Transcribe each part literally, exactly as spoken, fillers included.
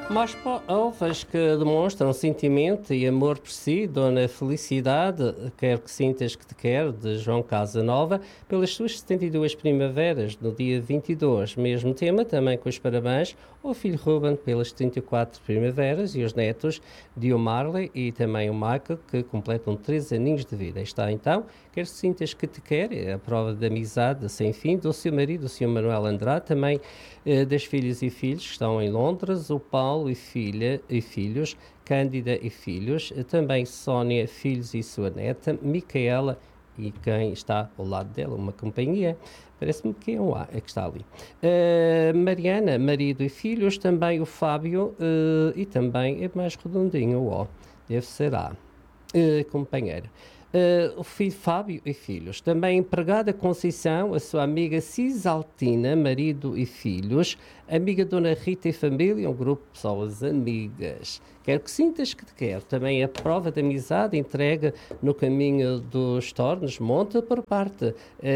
Mas para ovas que demonstram sentimento e amor por si, Dona Felicidade, quero que sintas que te quero, de João Casanova, pelas suas setenta e duas primaveras, no dia vinte e dois. Mesmo tema, também com os parabéns ao filho Ruben pelas trinta e quatro primaveras e os netos de o Marley e também o Michael, que completam três aninhos de vida. Está então, quero que sintas que te quer, é a prova de amizade sem fim do seu marido, o senhor Manuel Andrade, também eh, das filhas e filhos que estão em Londres, o Paulo e filha e filhos, Cândida e filhos, também Sónia, filhos e sua neta, Micaela e quem está ao lado dela, uma companhia, parece-me que é um A, é que está ali. Uh, Mariana, marido e filhos, também o Fábio uh, e também é mais redondinho o O, deve ser A, uh, companheira. Uh, o filho Fábio e filhos, também empregada Conceição, a sua amiga Cisaltina, marido e filhos, amiga Dona Rita e família, um grupo de pessoas amigas. Quero que sintas que te quero. Também a prova de amizade entrega no caminho dos Tornos, monta por parte uh,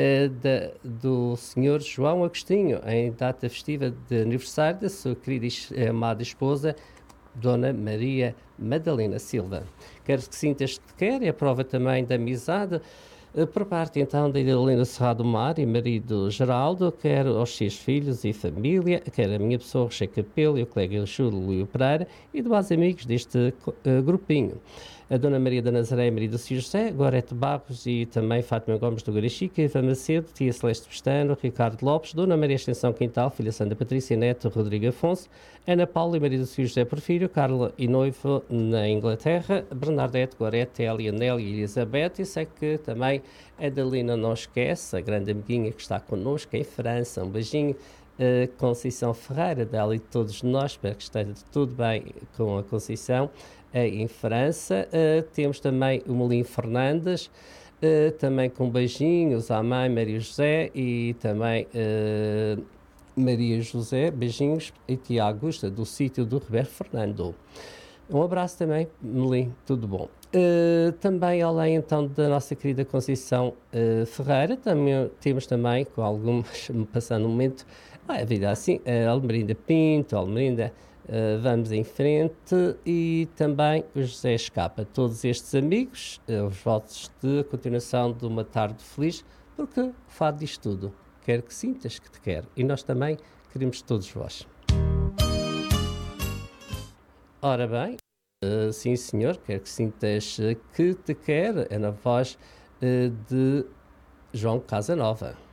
da, do senhor João Agostinho, em data festiva de aniversário da sua querida e amada esposa, Dona Maria Madalena Silva. Quero que sintas que te quer, é a prova também da amizade, por parte então da Helena Serrado Mar e marido Geraldo, quero aos seus filhos e família, quero a minha pessoa, Rocha Capelo e o colega Júlio Luio Pereira e demais amigos deste uh, grupinho. A Dona Maria da Nazaré, marido Sr. José, Gorete Barros e também Fátima Gomes do Garachica, Eva Macedo, Tia Celeste Pestano, Ricardo Lopes, Dona Maria Extensão Quintal, filha Santa Patrícia Neto, Rodrigo Afonso, Ana Paula e marido Sr. José Porfírio, Carla e noivo na Inglaterra, Bernadette, Gorete, Elia, Nélia e Elizabeth, e sei que também a Dalina não esquece, a grande amiguinha que está connosco em França, um beijinho. Uh, Conceição Ferreira, dela e de todos nós, espero que esteja tudo bem com a Conceição, uh, em França. Uh, temos também o Melim Fernandes, uh, também com beijinhos à mãe Maria José e também uh, Maria José, beijinhos, e tia Augusta, do sítio do Roberto Fernando. Um abraço também, Melim, tudo bom. Uh, também, além então da nossa querida Conceição uh, Ferreira, também, temos também, com algumas, passando um momento, ah, a vida assim, uh, Almerinda Pinto, Almerinda, uh, vamos em frente, e também o José Escapa. Todos estes amigos, uh, os votos de continuação de uma tarde feliz, porque o fado diz tudo. Quero que sintas que te quero, e nós também queremos todos vós. Ora bem, uh, sim senhor, quero que sintas que te quer, é na voz uh, de João Casanova.